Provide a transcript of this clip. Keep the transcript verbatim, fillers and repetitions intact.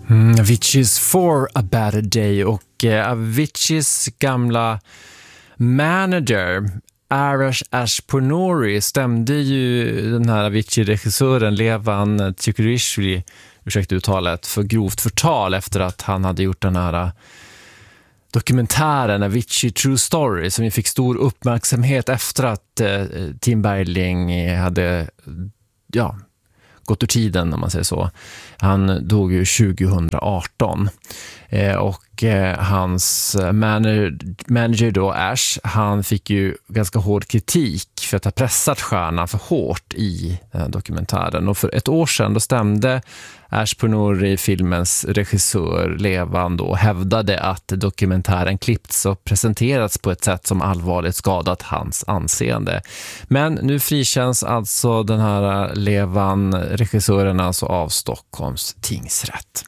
Mm, Avicii's For a Better Day, och eh, Aviciis gamla manager Arash Ashpornouri stämde ju den här Avicii-regissören Levan Tsykurishvili, ursäkta uttalet, för grovt förtal efter att han hade gjort den här dokumentären Avicii True Story, som ju fick stor uppmärksamhet efter att eh, Tim Bergling hade ja, gått ur tiden, om man säger så. Han dog ju tjugohundraarton eh, och eh, hans manager, manager då, Ash, han fick ju ganska hård kritik för att ha pressat stjärnan för hårt i eh, dokumentären. Och för ett år sedan då stämde Ashpornouri, filmens regissör, Levan, och hävdade att dokumentären klippts och presenterats på ett sätt som allvarligt skadat hans anseende. Men nu frikänns alltså den här Levan, regissören, alltså av Stockholms tingsrätt.